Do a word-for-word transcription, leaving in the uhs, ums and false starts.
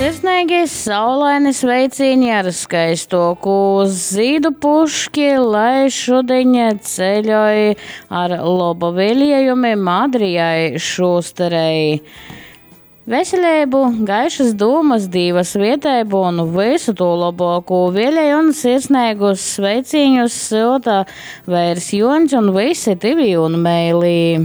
Sirsnīgi saulaini sveicieni ar skaistoku zīdu puški, lai šodien ceļoja ar lobu vēlējumiem Adrijai Šusterei. Veselību, gaišas domas, divas vietēbu un visu to labāko vēlēju un sirsnīgus sveicienus silta Vērs Joņš un visi divi un mēlī.